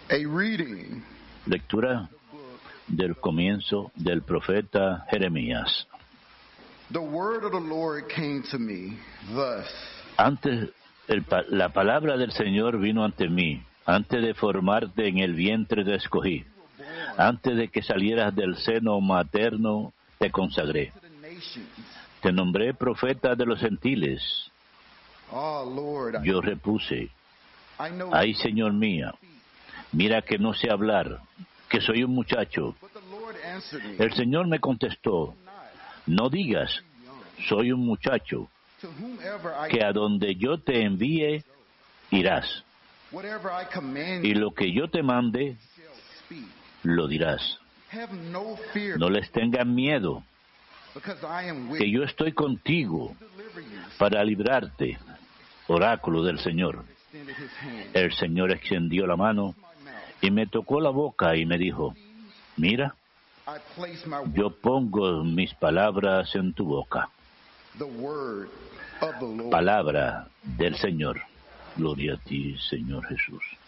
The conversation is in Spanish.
A reading Lectura del comienzo del profeta Jeremías. The word of the Lord came to me thus. Antes, la palabra del Señor vino ante mí. Antes de formarte en el vientre te escogí. Antes de que salieras del seno materno te consagré. Te nombré profeta de los gentiles. Yo repuse: ay, Señor mío, mira que no sé hablar, que soy un muchacho. El Señor me contestó: no digas, soy un muchacho, que a donde yo te envíe, irás. Y lo que yo te mande, lo dirás. No les tengas miedo, que yo estoy contigo para librarte. Oráculo del Señor. El Señor extendió la mano y me tocó la boca y me dijo: mira, yo pongo mis palabras en tu boca. Palabra del Señor. Gloria a ti, Señor Jesús.